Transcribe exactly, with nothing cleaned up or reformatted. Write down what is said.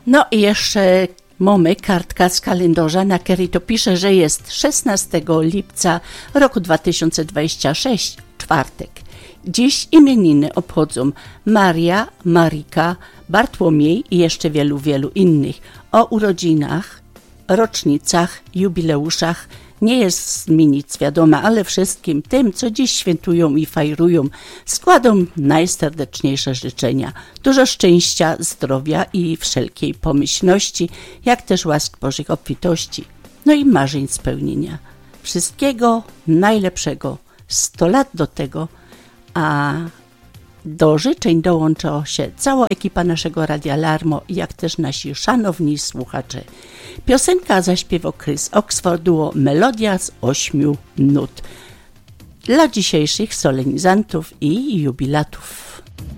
No i jeszcze mamy kartka z kalendarza, na której to pisze, że jest szesnastego lipca roku dwa tysiące dwudziestego szóstego, czwartek. Dziś imieniny obchodzą Maria, Marika, Bartłomiej i jeszcze wielu, wielu innych. O urodzinach, rocznicach, jubileuszach nie jest mi nic wiadoma, ale wszystkim tym, co dziś świętują i fajrują, składam najserdeczniejsze życzenia. Dużo szczęścia, zdrowia i wszelkiej pomyślności, jak też łask Bożych obfitości, no i marzeń spełnienia. Wszystkiego najlepszego, sto lat do tego, a do życzeń dołącza się cała ekipa naszego Radia Larmo, jak też nasi szanowni słuchacze. Piosenka zaśpiewał Chris Oxford, duo Melodia z ośmiu nut dla dzisiejszych solenizantów i jubilatów.